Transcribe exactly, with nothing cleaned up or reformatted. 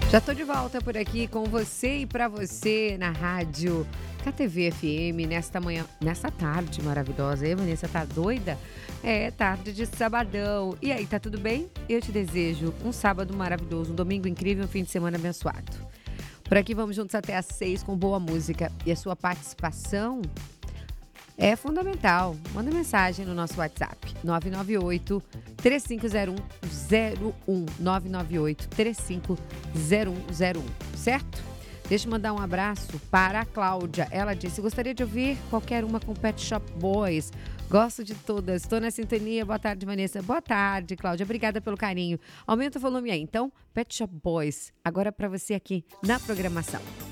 Já tô de volta por aqui com você e pra você na rádio K T V F M nesta manhã, nessa tarde maravilhosa. E Vanessa, tá doida? É, tarde de sabadão. E aí, tá tudo bem? Eu te desejo um sábado maravilhoso, um domingo incrível, um fim de semana abençoado. Por aqui vamos juntos até às seis com boa música. E a sua participação é fundamental. Manda mensagem no nosso WhatsApp, nove nove oito, três cinco zero um, zero um, nove nove oito, três cinco zero um zero um, certo? Deixa eu mandar um abraço para a Cláudia. Ela disse, gostaria de ouvir qualquer uma com Pet Shop Boys. Gosto de todas, estou na sintonia. Boa tarde, Vanessa. Boa tarde, Cláudia. Obrigada pelo carinho. Aumenta o volume aí. Então, Pet Shop Boys, agora para você aqui na programação.